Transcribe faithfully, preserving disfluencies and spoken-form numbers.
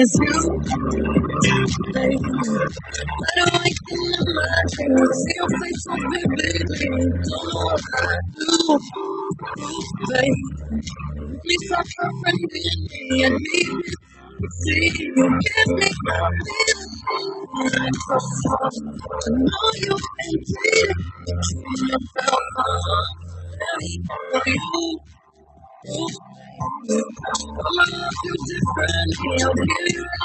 It's you, baby. I don't like in my dreams. See your face so vividly. Don't know what I do, baby. Me such a friend in me and me. See you give me feeling. I'm so soft. I know you can feel it. You felt my heart. For you, I'm gonna love you differently. I'll give you